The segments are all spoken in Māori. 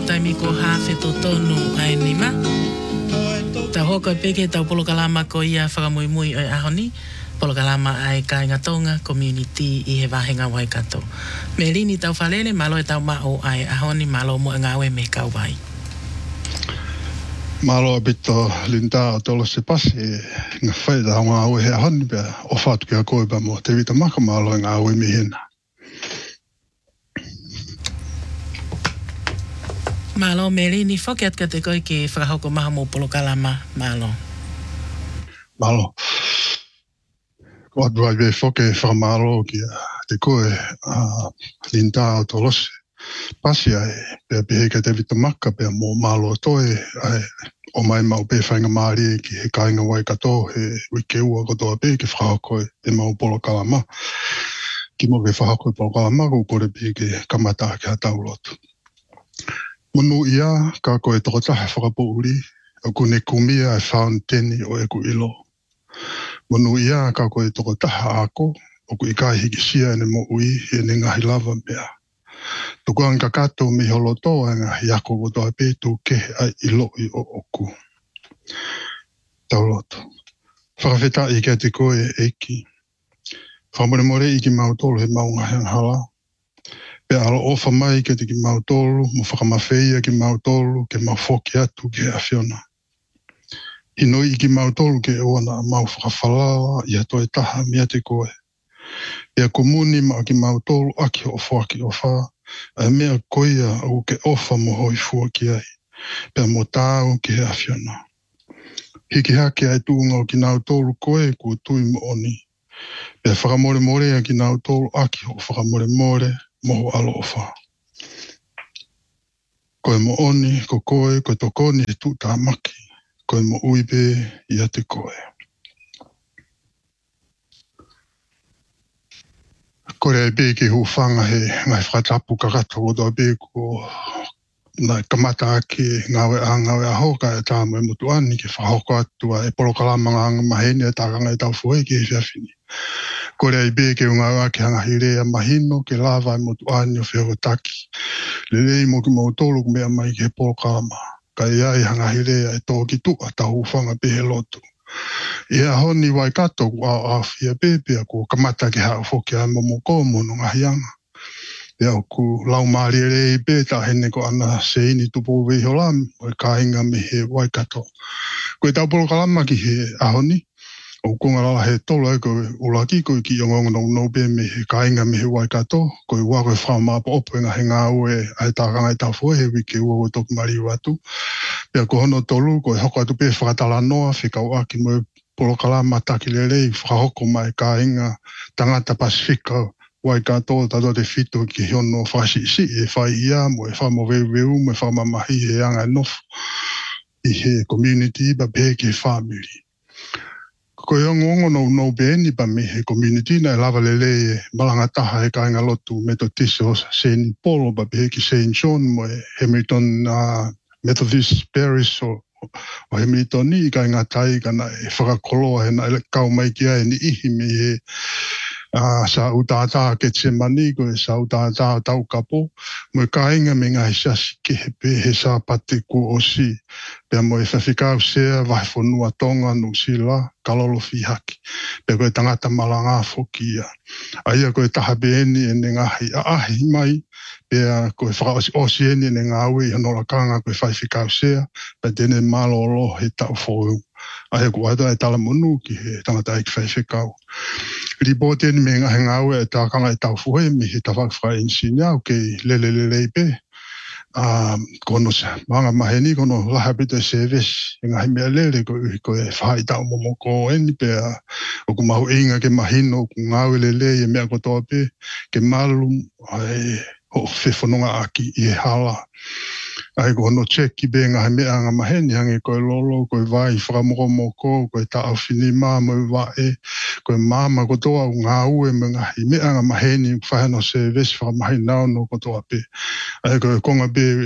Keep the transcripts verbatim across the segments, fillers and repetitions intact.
taimi ko hafe to tonu ai nima. Ta hoka peke tau polokalama ko ia whakamui mui ai ahoni. Polokalama ai Kāinga Tonga community i he wahenga Waikato. Me lini tau whalele malo e tau mao ai ahoni malo mo ngawe me kauwai. Malo abito linda o tolo se pasi ngā whaida ngā awe he ahoni bea o whātu kia koe ba mo te vita maka malo ngā awe mi hena. Malo me lini whakeat ka te koe ki whakahoko maha mo polokalama malo. Malo. Ko atu ai be whake whakamalo ki te koe uh, linda o tolo se pasi ai pea pehe ka te vita maka pea mo malo toe ai o mai mau pe whainga maari ki he Kāinga Waikato he wike ua kotoa pe ki whakakoe e mau polokalama. Ki mo ke whakakoe polokalama ko kore pe ki kamata ki hatau lotu. Munu ia ka koe toko tahe whakapouri o kune kumia e whaonteni o e ku ilo. Munu ia ka koe toko tahe ako o ku ikai hiki sia ene mo ui e ne ngahi lava mea. Tuku ang kakato mi holo toa nga hiako kotoa pe tu ke ai ilo i o oku. Tau loto. Whakawheta i kia te koe eiki. Whamore more i ki mautolo he maunga he hala. Pe alo ofa mai ke te ki mautolo, mo whakamawhea ki mautolo, ke mau whoki atu ke awhiona. Inoi i ki mautolo ke oana mau whakawhalala i ato e taha mia te koe. Pea komuni ma ki mautolo aki o whaki o wha, a mea koia o ke ofa mo hoi fuaki ai. Pea mo tāo ke he awhiona. Hiki hake ai tūnga o ki mautolo koe kua tui mo oni. Pea whakamore more a ki mautolo aki o whakamore more, moho alo o wha. Koe mo oni, ko koe, ko tokoni e tū tā maki. Koe mo uibe i a te koe. Kore e be ki hu whanga he ngai whakatapu kakato o doa be ko nai kamata ake ngawe a ngawe a hoka e tā mo e mutu ani ke whahoko atua e polokalama nganga mahene e tākanga e tau fuhe ki e whiawhini. Kore ai be ke unga ake hanga hirea mahino ke lava e motu ani o whiago taki. Lelei mo ki mo tolu kumea mai ke polokalama. Ka ia e hanga hirea e tōki tua ta hufanga pehe lotu. Ia honi Waikato ku au au fia pepea ku kamata ke hau whoki a momo komo no ngahianga. Ia ku lau maari e rei peta hene ko ana seini tupu vei holami o e Kāinga me he Waikato. Ko e tau polokalama ki he ahoni. O kongara he tolo e koe ulaki koe ki ongongo no no be me he Kāinga me he Waikato. Koe ua koe whamapa opo nga he ngā ue ai tākanga i tawhue he wike ua koe toku mari watu. Pea ko hono tolu koe hoko atu pe whakatala noa whikau aki mo polokalama taki lerei whakahoko mai Kāinga tangata Pasifika Waikato tato te whito ki hono whasi isi e whai ia mo e whamo veu veu mo e whamamahi he anga nofu i he community ba pe ke family. Ko e ongo no no beni pa me he community na lava lele malanga taha e Kāinga lotu Methodist o Saint Paul pa pe ki Saint John mo e Hamilton uh, Methodist Parish o o Hamilton ni Kāinga tai kana e whakakoloa he na ele kau mai kia e ni ihi me he uh, sa utata ke te mani ko e sa utata tau kapo mo e Kāinga me ngā hisasi ke he pe he sa pate ku o si pea mo e whawhikau sea wahi whanua tonga no sila kalolo fi haki. Pea koe tangata malanga whokia. Aia koe taha beeni e ne ngahi a ahi mai. Pea koe whakaosi osi eni e ne ngāwe i hanola kanga koe whaiwhikau sea. Pea tene malolo he tau whou. Aia koe aita e tala monu ki he tangata e ki whaiwhikau. Ripo tene me ngahi ngāwe e tākanga e tau whohe mi he tawhak whai insinia o kei lele lele pe. Um, kono sa mga maheni kono lahabita service nga himea lele ko ko fai ta mo ko eni pe o ko mau inga ke mahino ko ngawe lele e mea ko tope ke malu ai o fefononga aki i hala ai ko no check ki be nga himea nga maheni hange ko lolo ko vai framoko moko ko ta afini mama vai ko mama ko toa ngawe nga himea nga maheni fa no service fa mahina no ko tope ai ko konga be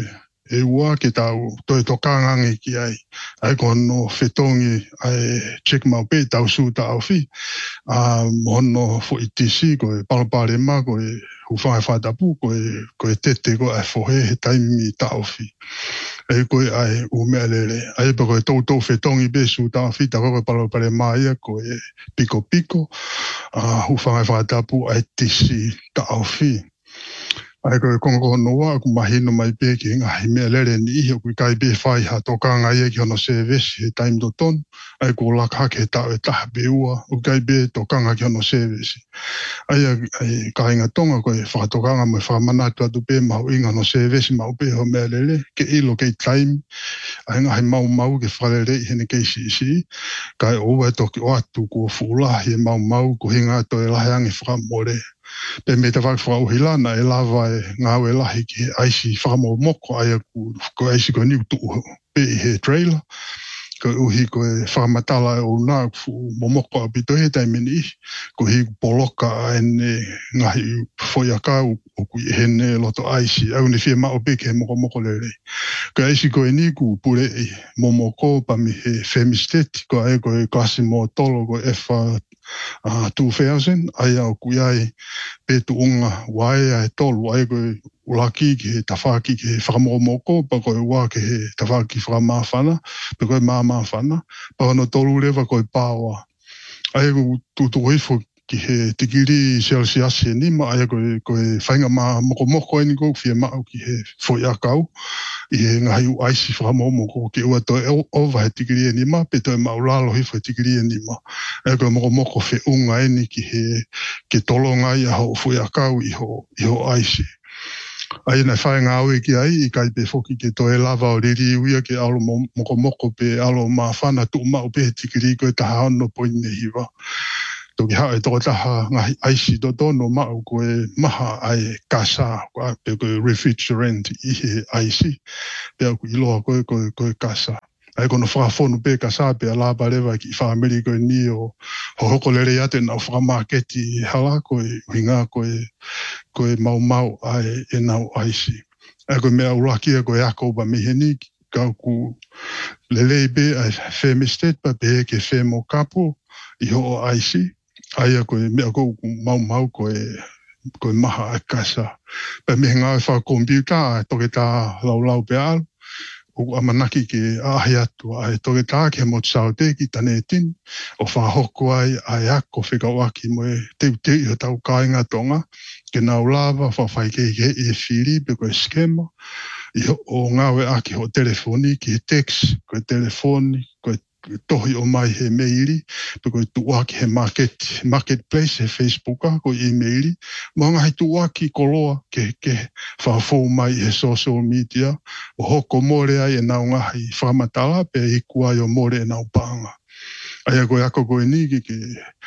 e ua ke tau toi tokangangi ki ai. Ai kono whetongi ai check mau pe tau suta au fi. A mono fo itisi ko e palapale ma ko e hufanga whatapu ko e, ko e tete ko e fohe he taimi ta au fi. E ko e ai umea lele. Ai pa ko e tau tau whetongi be suta au fi ta ko e palapale ma ia ko e piko piko. A hufanga whatapu ai tisi ta au fi. Ai koe kongo noa ku mahino mai pe ki nga hi mea lere ni ihi o kui kai be whai ha tokanga ia ki hono service he time do ton. Ai ko laka hake he tau e taha be ua o kai be tokanga ki hono service. Ai ai ka inga tonga koe whakatokanga mai whamanatu atu pe mau inga no service mau pe ho mea lere ke ilo kei time. Ai nga hai mau mau ke whalere i hene kei si si. Kai oua e toki o atu ko fuulahi e mau mau ko hinga to e lahiangi whakamore. Pe me te whakawhau hilana e lava e ngāu e lahi ki aisi whakamau moko ai aku ko aisi ko niu tuu pe i he trailer. Ko uhi ko e whakamatala e o nā ku momoko a pito he taimeni i. Ko hi poloka a ene ngahi whoiaka o kui hene loto aisi. Au ne whia mao peke he moko moko lere. Ko aisi ko e niku pure i momoko pa mi he femisteti. Ko ai ko e klasi mo tolo ko e wha Uh, two thousand, ai au kui ai petu unga wae ai tolu, ai koe ulaki ki he tawhaki ki he whakamomoko, pa koe ua ki he tawhaki whakamawhana, pa koe mamawhana, pa koe no tolu lewa koe pāua. Ai koe tutuhifo ki he tikiri Celsius he nima, ai koe koe whainga mā moko moko e ni kou, whia mau ki he whoiakau, i he ngahi u aisi whakamomoko ki ua toi ova he tikiri e nima, pe toi mau lalo hifo he tikiri e nima. E koe moko moko whi unga eni ki he ke tolonga i aho whoiakau i ho, i ho aisi. Ai nei whae ngā ue ki ai, i kai pe whoki ke toi lava o riri uia ke alo moko moko pe alo mā whana tu mau pe he tikiri koe taha ono poine hiwa. Toki hao e toko taha ngahi aisi do tono mau koe maha ai kasa, koe pe koe refrigerant i he aisi, pe au koe iloa koe koe koe kasa. Ai kono whakafonu pe kasa pe a laba lewa ki whaameri koe ni o hoko lere ate nau whakamaketi hala koe hinga koe koe mau mau ai e nau aisi. Ai koe mea urakia koe ako ba miheni kau ku lelei pe ai femistet pa pe ke femo kapo i ho aisi. Ai a koe mea kou mau mau koe koe maha a kasa. Pa mihe ngā e wha kompiuta toke tā lau lau pe alu. O amanaki ke ahi atu ai toke tā ke mo tsao te ki tane tin. O wha hoko ai ai ako whikau aki mo e teu tei o tau kāinga tonga. Ke nau lava wha whai ke ke e whiri pe koe skema. I o ngāwe aki ho telefoni ki he text koe telefoni koe tohi o mai he meiri, pe koe tuaki he market, marketplace he Facebooka, koe e-maili, ma ngahi tuaki koloa ke ke whawhau mai he social media, o hoko more ai e nau ngahi whamatala, pe e kuai o more e nau pānga. Ai a koe ako koe ni ki ke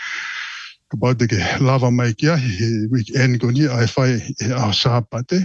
kapaute ke lava mai ki ahi he weekend ko ni ai whai e ao sāpate,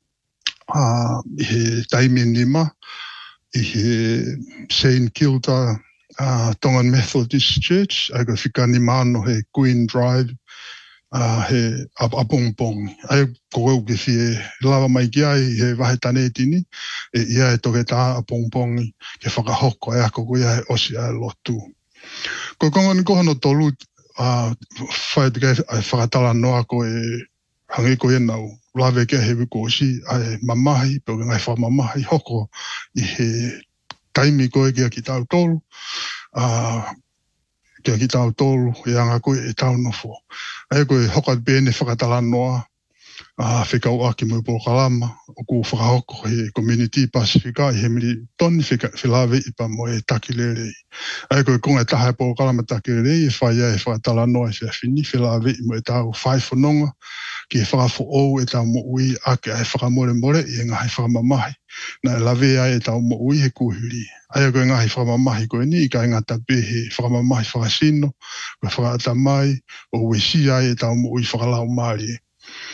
uh, he taimi nima, i he Saint Kilda uh, Tongan Methodist Church, ai ko whikani mano he Queen Drive, uh, he apongpong. Ai ko au ke whie lava mai ki ai he wahe tanetini, e ia e toke tā apongpongi ke whakahoko e ako koe ai osi ai lotu. Ko kongoni kohono tolu, uh, whai te kai whakatala noa ko e hangi ko e nau. Lawe kia he wiko si ai mamahi, pe o ngai wha mamahi hoko i he taimi koe kia ki tau tolu, uh, kia ki tau tolu, e anga koe e tau nofo. Ai koe hokat bene whakatala noa, uh, whikau aki mo i Polokalama, o ku whakahoko he Community Pasifika, i he miri toni whilawe i pa mo e takilere. Ai koe konga taha e Polokalama takilere, e whaia e whakatala noa i whiawhini, whilawe i mo e tau whaifononga, ki e whakafo ou e tau mo ui ake ai whakamore more i e ngahi whakamamahi. Na e lawe ai e tau mo ui he kuhuri. Ai a koe ngahi whakamamahi koe ni, i ka ingata pe he whakamamahi whakasino, koe whakata mai, o wesi ai e tau mo ui whakalau maari e.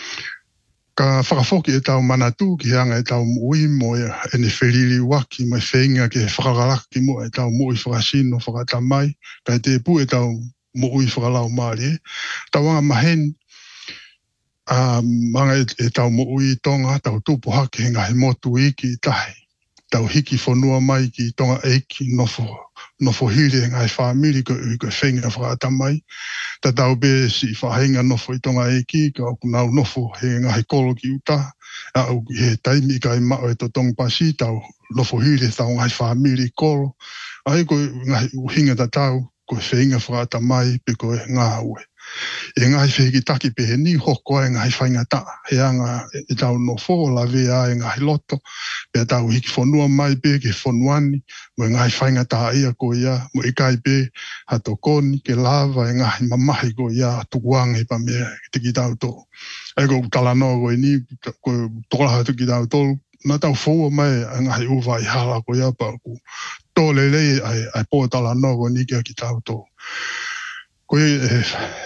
Ka whakafoki e tau manatu ki hanga e tau mo ui mo e ene wheriri waki, mo e whenga ke whakagalaki mo e tau mo ui whakasino, whakata mai, ka e te pu e tau mo ui whakalau maari e. Tawanga maheni, Uh, manga e, e tau mo ui tonga, tau tupu hake he ngahi motu iki i tahi. tau hiki whanua mai ki tonga eiki nofo, nofo hiri ngai whamiri ko ui ko whenga whakata mai. Ta tau be si whahenga nofo i tonga eiki, ka oku nau nofo he ngai kolo ki uta, a au he taimi kai mao e to tong pasi tau nofo hiri tau ngai whamiri kolo. Ai ko ngai uhinga ta tau, ko whenga whakata mai pe ko ngā ue. E ngai wheki taki pe he ni hoko e ngai whainga ta, he anga e tau nofo la vea e ngai loto, pe tau hiki whanua mai pe ke whanuani, mo e ngai whainga ta ia ko ia, mo e kai pe hato koni ke lava e ngai mamahi ko ia tukuange pa mea te ki tau tō. E ko talanoa ko e ni, ko tola hatu ki tau tō, na tau whaua mai a ngai uwa i hala ko ia pa ku tō lele ai, ai pō talanoa ko ni kia ki tau tō. Ko e,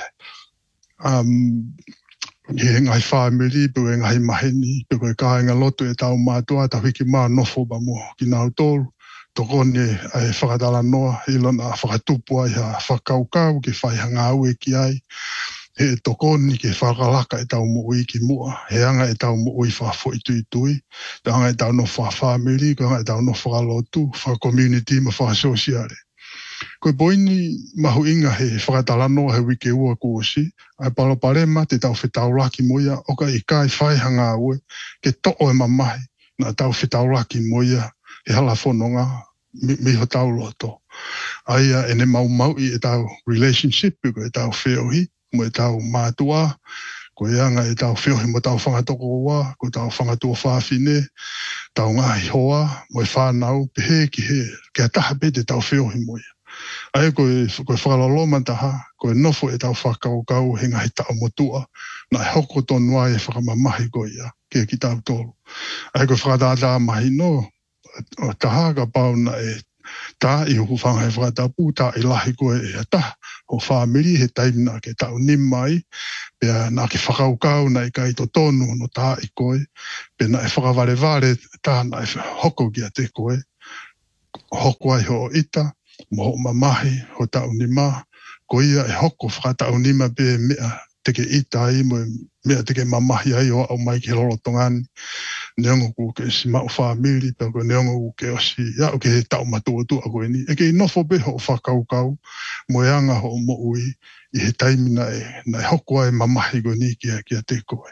um, he ngai whamiri, pe e ngai maheni, pe koe kāinga loto e tau mātua, tau hiki mā nofo ba mo ki nau tōru. Tokone ai whakatala noa, i lona whakatupu ai ha whakaukau ke whai hanga ue ki ai. He tokoni ke whakalaka e tau mo ui ki mua, he anga e tau mo ui whafo i tui tui, te anga e tau no whawhamiri, ko anga e tau no whakalotu, whakakommunity ma whakasosiare. Koe poini mahu inga he whakatalano he wike ua kuosi, ai paloparema te tau whetauraki moia, oka i kai whai hanga ue, ke to'o e mamahi, na tau whetauraki moia, he hala whanonga, mi, mi ho tau loto. Aia ene mau mau i e tau relationship, ko e tau whiohi, mo e tau mātua, ko e anga e tau whiohi mo tau whangatoko ua, ko tau whangatua whawhine, tau ngahi hoa, mo e whanau, pehe ki he, ke ataha pe te tau whiohi moia. Ai koe, koe whakaloloma taha, koe nofo e tau whakaukau he ngahi tau motua, na e hoko tonua e whakamamahi koe ia, ke ki tau tolu. Ai koe whakatata mahi no, o taha ka pau na e tā i huku whanga he whakatapu, tā i lahi koe e ataha, o whamiri he taimina ke tau nimai, pea na ke whakaukau na i kai to tonu no tā i koe, pe na e whakawareware tā na e hoko ki a te koe, hoko ai ho ita, mo mamahi ho tau nima, ko ia e hoko whakatau nima pe mea teke ita ai mo mea teke mamahi ai o au mai ke lorotongani, neongo ku ke si mau whamiri, pe ko neongo ku ke osi, ia o ke he tau matua tu a koe ni, e ke i nofo pe ho whakaukau, mo e anga ho mo ui, i he taimina e, na e hoko ai mamahi ko ni kia kia te koe.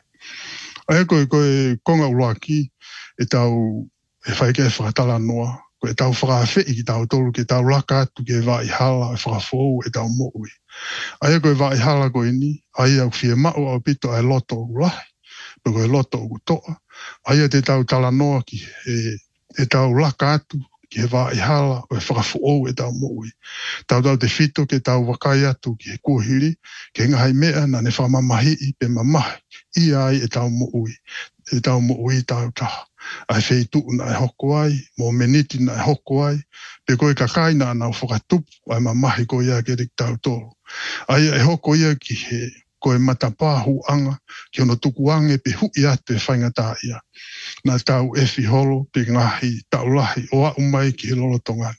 Ai koe koe konga uraki, e tau e whaike e whakatala noa, ko e tau whakawhi ki tau tolu ke tau laka atu ke wā i hala e whakafou e tau moui. Aia koe wā i hala koe ni, aia au whia mao au pito ai loto u lahi, pe koe loto u toa. Aia te tau tala noa ki e, e tau laka atu ki he wā i hala e whakafou e tau moui. Tau tau te whito ke tau wakai atu ki he kuahiri, ke ngai mea na ne whamamahi i pe mamahi, i ai e tau moui, e tau moui tau taha. Ai wheitu na e hoko ai, mo meniti na e hoko ai, pe koe kakai na nau whakatupu, ai mamahi ko ia ke rik tau tōru. Ai e hoko ia ki he koe matapā huanga, ki ono tukuange pe hui atu e whaingata ia. Na tau e holo pe ngahi tau lahi o a umai ki he lolotongani.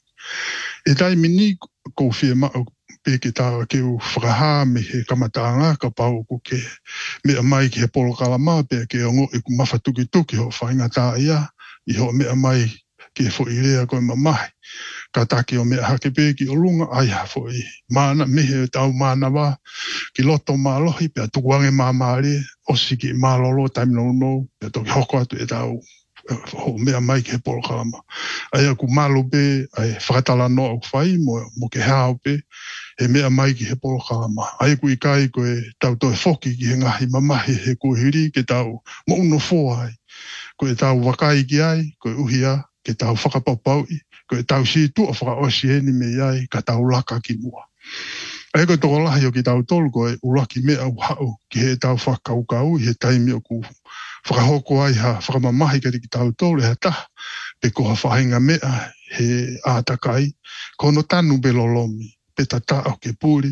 E tai mini ko whia mao pe ke tāwa ke u whakaha me he kamataanga ka pau ku ke mea mai ki he polo kalama pe ke ongo i ku mawhatuki tuki ho whaingata ia, i ho mea mai ki he fo i rea koe mamahi. Ka taki o mea hake pe ki o lunga, ai ha fo i mana mehe tau mana wā, ki loto mālohi pe a tukuange māmāre, osi ki mālolo taimino uno, pe a toki hoko atu e tau ho mea mai ki he polo kalama. Ai aku malo pe, ai whakatala no au whai, mo, mo ke hao pe, he mea mai ki he polo kalama. Ai aku i kai koe tau toi whoki ki he ngahi mamahi he kuhiri, ke tau mo uno fō ai. Koe tau wakai ki ai, koe uhia, ke tau whakapapau i, koe tau si tua whakaosi heni me ai, ka tau laka ki mua. Ai koe toko lahi o ki tau tolu koe ulaki mea u hao, ki he tau whakaukau, he taimi o ku whakahoko ai ha whakamamahi kari ki tau tolu, he taha, pe koha whahinga mea, he ātakai, kono tanu be lolomi, pe tata o ke puri,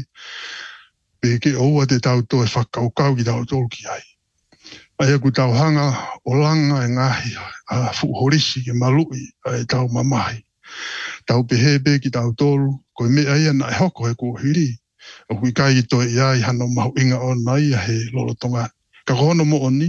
pe ke oua te tau tolu e whakaukau ki tau tolu ki ai. Ai aku tau hanga o langa e ngahi a fuhorisi ke malui e tau mamahi. Tau pehepe ki tau tolu, koe mea ia na e hoko he kuhiri, o kui kai to i ai hano mahu inga o nai he lolotongani. Ka kono mo oni,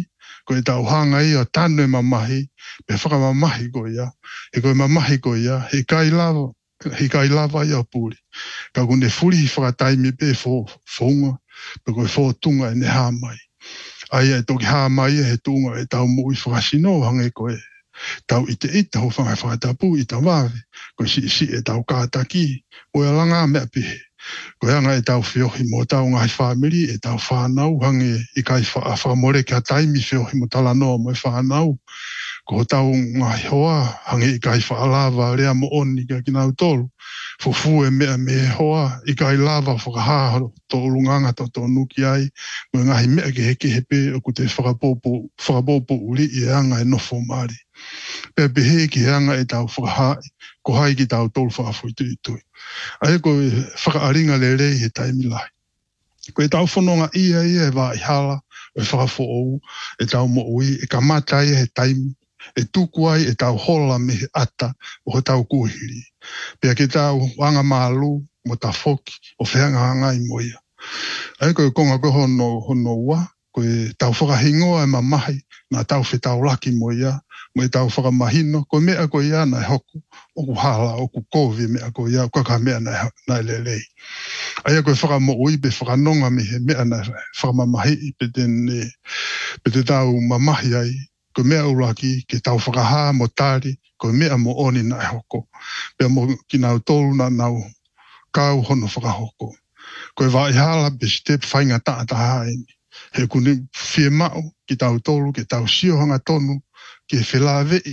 ko e tau hanga ia tanu e mamahi, pe whakamamahi ko ia, he ko e mamahi ko ia, he kai lava, he kai lava ia pūri. Ka kune furi hi whakataimi pe fō whonga, pe ko e fō tunga e ne hāmai. Aia e toki hāmai he tunga e tau mui whakasino hange ko e. Tau ite ita ho whangai whakatapu i ta wawe, ko si si e tau kātaki, o e langa mea pihe. Ko anga e tau whiohi mo tau ngai whamiri, e tau whanau hange i kai whamore kia taimi whiohi mo tala noa mo e whanau. Ko tau ngai hoa hange i kai whaalawa rea mo oni kia ki nau tolu. Fufu e mea me hoa i kai lava whakahaharo to ulunganga to to nuki ai. Mo ngahi mea ke heke hepe o ku te whakapopo, whakapopo uri i anga e nofo maari. Pea pehe ki anga e tau whakahai, ko hai ki tau tolu whakafui tui tui. Ai ko whakaaringa le rei he taimi lai. Ko e tau whanonga ia ia e wā i hala, e whakafo ou, e tau mo ui, e kamata ia he taimi, e tuku ai e tau hola me he ata o he tau kuhiri. Pea ke tau wanga malu mo ta foki o whianga hanga i moia. Ai ko e konga ko hono, hono ua, ko e tau whakahingoa e mamahi, na tau whi tau laki moia, mo e tau whakamahino, ko mea ko ia nai hoku, o ku hala, o ku kovi mea ko ia, kaka mea nai, nai lelei. Aia ko e whakamo ui pe whakanonga me he mea nai whakamamahi pe tene, pe te tau mamahi ai, ko mea uraki ke tau whakaha mo tari, ko mea mo oni nai hoko. Pea mo ki nau tolu na nau kau hono whakahoko. Ko e vai hala pe step whainga taata haini. He kuni fie mau ki tau tolu, ke tau siohanga tonu, ke whela vei,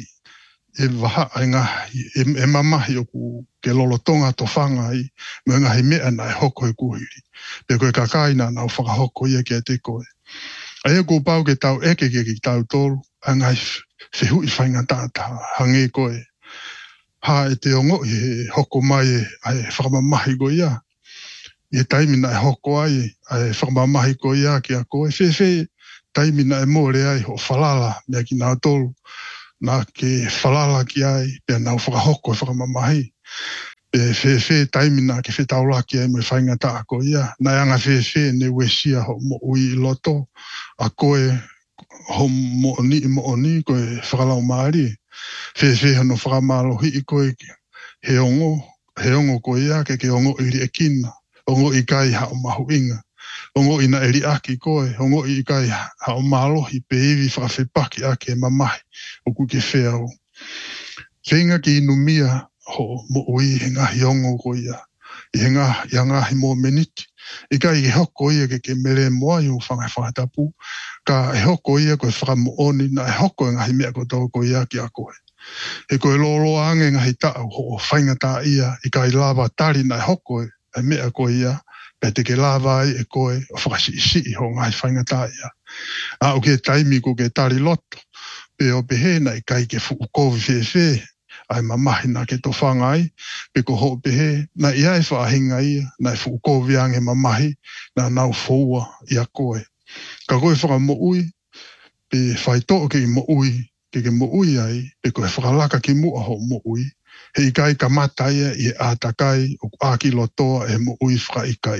e waha ai ngahi, e, e mamahi o ku ke lolotonga to whanga ai, me ngahi mea nai hoko e kuhiri. Pe koe kakaina nau whakahoko ia ke te koe. Aia ko pau ke tau eke ke ki tau tolu, a ngai whihui whainga tāta, hange koe. Ha e te ongo i he hoko mai e ai whakamamahi ko ia. I he taimi nai hoko ai, ai whakamamahi ko ia ki a koe. Whewhe, taimi nai more ai ho whalala mea ki nau tolu. Nā ke whalala ki ai, pia nau whakahoko e whakamamahi. Pe whewhe, taimi nā ke whetau ki ai mo e whainga tā ko ia. Nai anga whewhe ne wesia ho mo ui i loto. A koe ho mo oni i mo oni koe whakalau maari. Whewhe hano whakamalohi i koe he ongo, he ongo ko ia ke ke ongo iri e kina. Ongo i kai hao mahu inga. Ongo ina eri aki koe, ongo i kai hao malohi pe iwi whakawhepaki ake e mamahi o ku ke wheau. Whenga ki inumia ho mo ui he ngahi ongo ko ia. I he ngahi, i ngahi mo meniti. I kai i hoko ia ke ke mere moa i u whangai whakatapu. Ka e hoko ia koe whakamo oni na e hoko e ngahi mea ko tau ko ia ki a koe. He koe lolo ange ngahi tau ho whainga tā ia i kai lava tari na e hoko e e mea ko ia. Pe te ke lava ai e koe o whakasi isi i ho ngahi whainga tā ia. A o ke taimi ko ke tari loto. Pe o pehe na i kai ke fuku kovi whewhe. Ai mamahi na ke to whangai. Pe ko ho pehe na i ai whaahinga ia. Na i fuku kovi ange mamahi. Na nau whaua i a koe. Ka koe whakamo ui. Pe whaitoa ke i mo ui. Ke ke mo ui ai. Pe koe whakalaka ki mua ho mo ui. He ikai ka mata ia i e ātakai o āki lotoa e mo ui whaikai.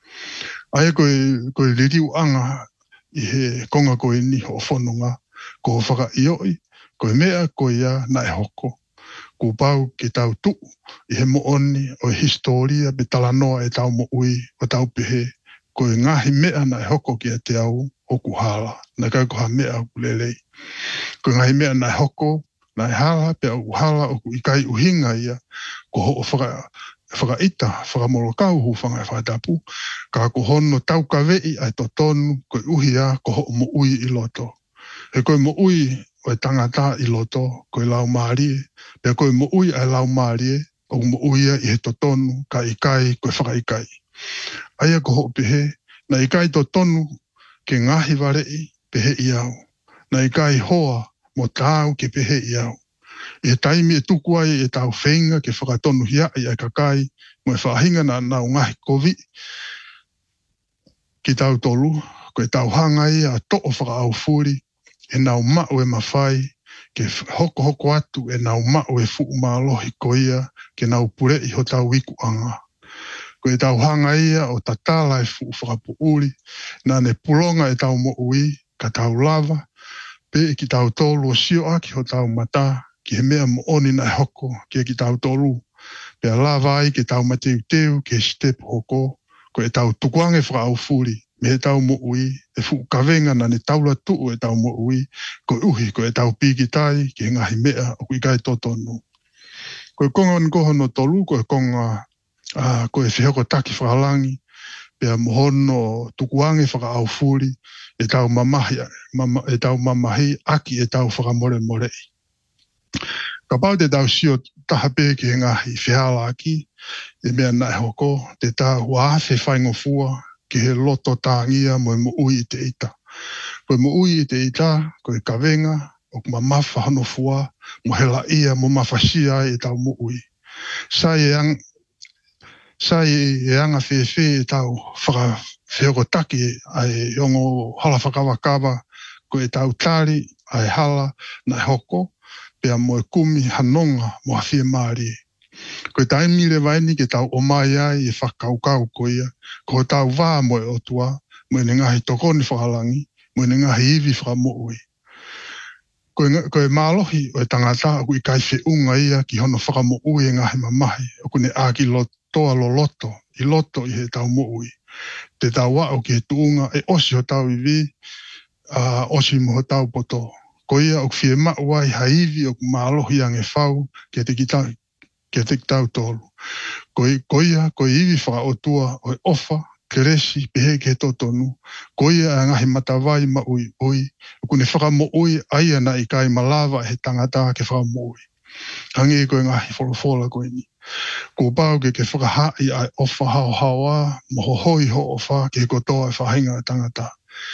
Aia koe, koe ririu anga i he konga koe ni ho whanunga, ko whaka ioi, koe mea koe ia na e hoko. Ko pau ke tau tu i he mo oni o historia be tala noa e tau mo ui o tau pehe. Koe ngahi mea na e hoko ki a te au o ku hala, na kai koha mea ku lelei. Koe ngahi mea na e hoko, na e hala, pe au hala o ku ikai uhinga ia, ko ho o whaka, whakaita, whakamolo kau hu whangai whakatapu, ka ko hono tau ka vei ai to tonu, koe uhi a, ko ho mo ui i loto. He koe mo ui o e tangata i loto, koe lau maarie, pe koe mo ui ai lau maarie, o mo ui a i he to tonu, ka ikai, koe whakaikai. Aia ko ho pehe, na ikai to tonu, ke ngahi warei, pehe i au. Na ikai hoa, mo tau ke pehe i au. E taimi e tuku ai e tau whenga ke whakatonu hia i ai kakai mo e whahinga na nau ngahi kovi ki tau tolu ko e tau hanga i a to'o whakaau furi e nau mao e mawhai ke hoko hoko atu e nau mao e fuku maalohi ko ia ke nau pure i ho tau wiku anga. Ko e tau hanga ia o tatala e fuku whakapu uri na ne pulonga e tau mo ui ka tau lava pe ki tau tolu o sio aki ho tau mata, ki he mea mo oni na hoko, ki ki tau tolu. Pe a la vai ki tau mateu teu, ki he step hoko, ko e tau tukuange whaka au furi, me he tau mo ui, e fu kawenga na ne taula tuu e tau mo ui, ko uhi ko e tau piki tai, ki he ngahi mea, o kui kai totonu. Ko e konga ni koho no tolu, ko e konga, uh, ko e whihoko taki whakalangi, pe a mohono tukuange whaka au furi, e tau mamahi, mama, e tau mamahi, aki e tau whakamore morei. Ka pau te tau sio taha pē ki he ngahi whihala aki, e mea nai hoko, te tau waafe whaingo fua, ki he loto tāngia mo e mo ui te ita. Ko e mo ui te ita, ko e kawenga, o kuma mawha hano fua, mo hela ia mo mawhasia e tau mo ui. Sai e ang, sai e anga whewhe e tau whaka whioko taki ai ongo hala whakawakawa, ko e tau tāri ai hala nai hoko, pea mo e kumi hanonga mo a whia maari. Ko e taimi le waini ke tau o mai ai e whakaukau ko ia, ko tau wā mo e otua, mo e ngahi tokoni whakalangi, mo e ngahi iwi whakamoui. Ko e, ko e mālohi o e tangata o i kai whiunga ia ki hono whakamoui e ngahi mamahi, o kune āki lotoa lo loto, i loto i he tau moui. Te tau wao ki he tuunga e osi ho tau iwi, uh, osi mo ho tau poto. Ko ia o whie mauai haivi o mālohi ange whau ke te kita ke te tau tolu. Ko, ko ia, ko iwi whakaotua o e ofa, keresi, pehe ke totonu. Ko ia a ngahi matawai ma ui ui. O kune whakamo ui aia na i kai malawa he tangata ke whakamo ui. Hangi ko e ngahi wholofola ko ini. Ko pau ke ke whakahai ai ofa hao hawa, moho hoi ho ofa ke kotoa e whahinga tangata.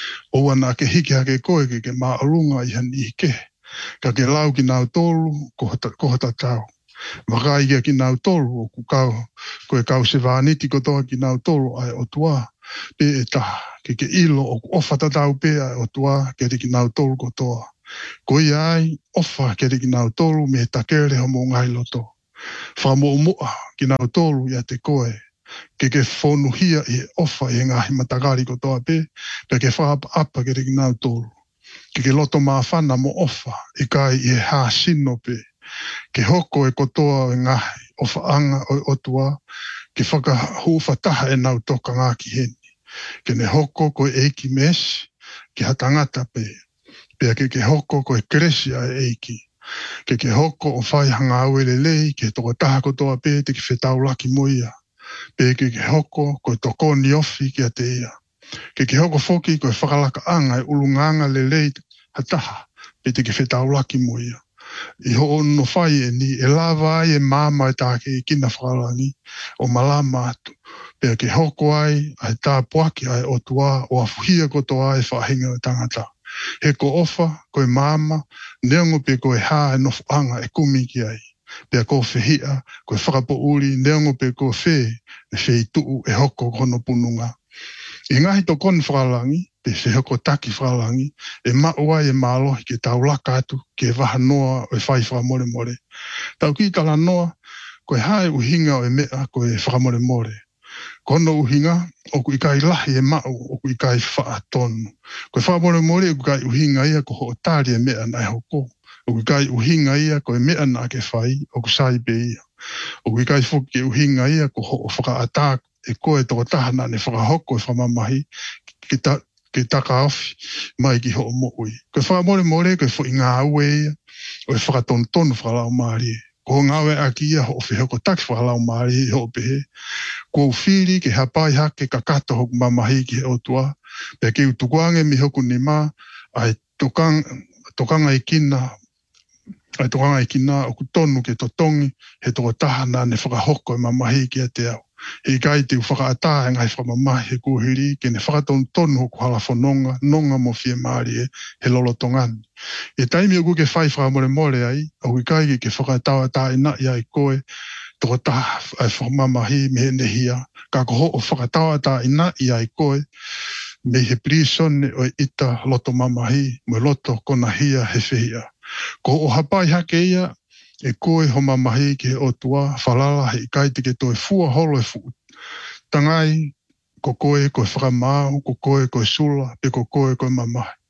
O wana ke hiki hake koe ke ke maarunga i hani ke. Ka ke lau ki nau tolu, ko hata tau. Wakai kia ki nau tolu o ku kau, ko e kau se wāniti kotoa ki nau tolu ai o tua, pe e taha, ke ke ilo o ku ofa tatau pe ai o tua, ke te ki nau tolu kotoa. Ko i ai, ofa ke te ki nau tolu, me takere ho mo ngai loto. Whamo mua ki nau tolu ia te koe, ke ke whonuhia i ofa i ngahi matakari kotoa pe, pe ke whaapa apa ke te ki nau tolu. Ke ke loto maa whana mo ofa, i kai i he haa sino pe, ke hoko e kotoa e ngahi o whaanga o otua, ke whakahufa taha e nau toka ngā ki heni. Ke ne hoko ko e eiki mesi, ke hatangata pe. Pea ke ke hoko ko e keresi a e eiki. Ke ke hoko o whai hanga au ele lei, ke toko taha kotoa pe te ki whetau laki moia. Pe ke ke hoko ko e toko ni ofi ki a te ia. Ke ke hoko foki ko e whakalaka anga e ulunganga le lei hataha, pe te ki whetau laki moia. I ho ono whai e ni, e lava ai e māma e tāke i kina whakalangi o malama atu. Pea ke hoko ai, ai tā puaki ai o tua, o afuhia kotoa ai whahinga o tangata. He ko ofa, ko e māma, neongo pe ko e hā e nofu anga e kumi ki ai. Pea ko whihia, ko e whakapo uri, neongo pe ko whē, e whē tuu e hoko kono pununga. I ngahi to kon whakalangi, pe se hoko taki whakalangi, e maua e mālohi ke tau laka atu, ke waha noa o e whai whakamore more. Tau ki tala noa, ko e hae uhinga o e mea ko e whakamore more. Kono uhinga, o ku i kai lahi e mau, o ku i kai wha tonu. Ko e whakamore more, o ku kai uhinga ia ko ho tāri e mea nai hoko. O ku kai uhinga ia ko e mea nā ke whai, o ku saipe ia. O ku i kai whoki e uhinga ia ko ho whakaatāk, e koe toko tahana ne whakahoko e whamamahi ki, ta, ki taka ofi mai ki ho mo ui. Ko e whakamore more, ko e whu i ngā ue ia, o e whakatontonu whakalau maari e. Ko ngā ue aki ia ho ofi hoko taki whakalau maari e ho pehe. Ko whiri ke hapai hake ka kato hoku mamahi ki he otua, pe ke utukuange mi hoku ni mā, ai tokang, tokanga i kina, ai tokanga i kina o ku tonu ke totongi, he toko tahana ne whakahoko e mamahi ki a te au. E kai te whakaata e ngai whamamahi he kuhiri, ke ne whakatonu tonu hoku hala whanonga, nonga mo whia maari e, he lolo tongani. E taimi o ku ke whai whakamore more ai, au i kai ke whakatawa tā ina i ai koe, toko taha ai whamamahi me he nehia, ka koho o whakatawa tā ina i ai koe, me he prisone o ita loto mamahi, me loto kona hia he whihia. Ko o hapai hake ia, e koe ho mamahi ki he otua, whalala he kai te ke toi fua holo e fu. Tangai, ko koe koe whakamau, ko koe koe sula, pe ko koe koe mamahi.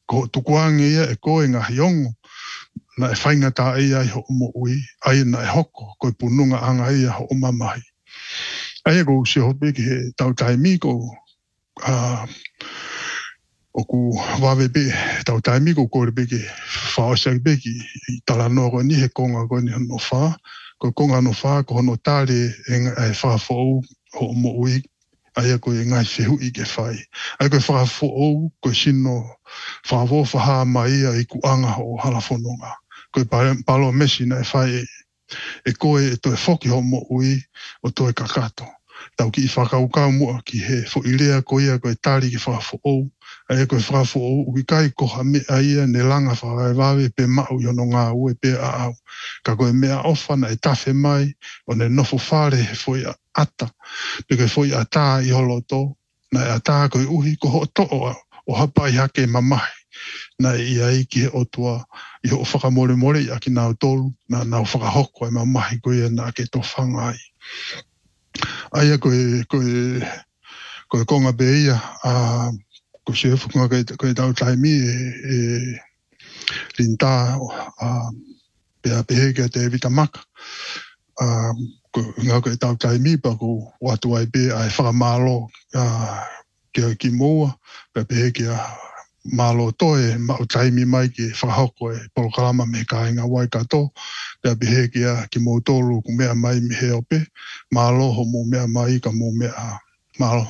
ko tukuangi ia e koe ngā hiongo, na e whainga tā ia i ho mo ui, ai na e hoko, koe pununga anga ia ho o mamahi. Ai ko se hope ki he tau taimi ko, uh, o ku wawe be, tau taimi ko kore be ki whaosa ki be ki i tala noko ni he konga ko ni hono wha, ko konga no wha ko hono tāre e ngai wha whau ho mo ui, ai ko e ngai whihu i ke whai. Ai ko wha whau ko sino wha wo wha mai ai ku anga ho hala whanonga. Ko palo mesi na e whai e, e koe e to e whoki ho mo ui o to e kakato. Tau ki i whakaukau mua ki he fo i lea ko ia ko e tāri ki whawhau. Ai ko e whawhau ui kai ko ha mea ia ne langa whakai wawe pe mau i hono ngā ue pe a au. Ka koe mea ofa na e tawhe mai o ne nofo whare he fo i ata. Pe koe fo i ata i holo to. Na e ata koe uhi ko ho to o, o hapa i hake mamahi. Na i ai ki he otua i ho whakamore more i aki nāu tolu. Na nāu whakahoko e mamahi koe na ke to whangai. Aia koe, koe, koe konga be ia, a ko se fukunga koe, koe tau taimi e, e rinta a pea pehe kia te evita maka. A ko ngā koe tau taimi pa ko watu ai be ai whakamalo kia ki moa, pea pehe kia malo toe, mau taimi mai ki whakahoko e polokalama me ka inga waikato, pea pehe kia ki mo tolu ku mea mai mi he ope, malo ho mo mea mai ka mo mea malo.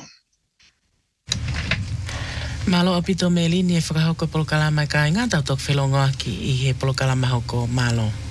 Malo apito me lini e whakahoko polokalama ka inga tau tok whelongo aki i he polokalama hoko malo.